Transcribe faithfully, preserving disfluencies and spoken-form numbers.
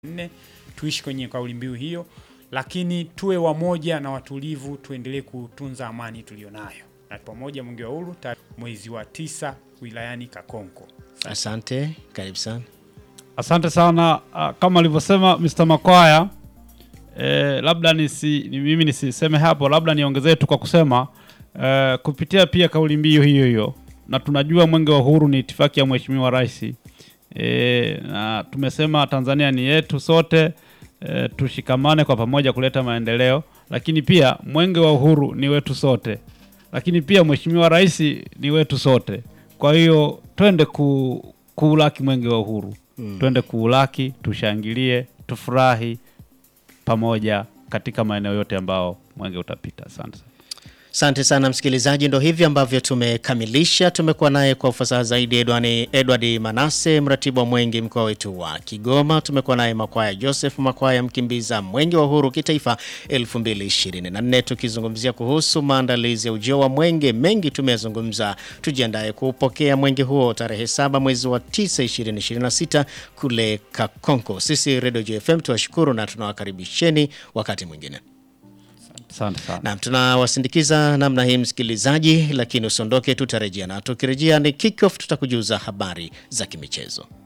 nne tuishi kwenye kauli mbiu hiyo, lakini tuwe wamoja na watulivu, tuendelee kutunza amani tulionayo. Na pamoja Mwenge wa Uhuru mwezi wa tisa wilayani Kakonko. Asante, karibu sana. Asante sana. Kama alivyosema mister Makwaya, eh, labda nisi, ni mimi nisiseme hapo, labda niongezee tu kwa kusema eh, kupitia pia kauli mbiu hiyo hiyo, na tunajua Mwenge wa Uhuru ni itifaki ya Mheshimiwa Rais. E, na tumesema Tanzania ni yetu sote, e, tushikamane kwa pamoja kuleta maendeleo, lakini pia Mwenge wa Uhuru ni wetu sote, lakini pia Mheshimiwa Rais ni wetu sote. Kwa hiyo twende ku, kuulaki Mwenge wa Uhuru, hmm. twende kuulaki, tushangilie, tufurahi pamoja katika maeneo yote ambao mwenge utapita. Asante. Asante sana msikilizaji, ndo hivi ambavyo tumekamilisha. Tumekuwa naye kwa ufasaha zaidi Edward, Edward Manase, mratibu wa mwenge mkoa wetu wa Kigoma. Tumekuwa naye Makwaya Joseph Makwaya, mkimbiza Mwenge wa Uhuru kitaifa elfu mbili ishirini na nne, tukizungumzia kuhusu maandalizi ya ujio wa mwenge. Mengi tumezungumza, tujiandae kupokea mwenge huo tarehe saba mwezi wa tisa ishirini ishirini na sita kule Kakonko. Sisi Radio J F M tuwashukuru na tunawakaribisheni wakati mwingine. Asante sana. Na tunawasindikiza namna hii msikilizaji, lakini usondoke, tutarejea, na tukirejea ni kick off, tutakujuza habari za kimichezo.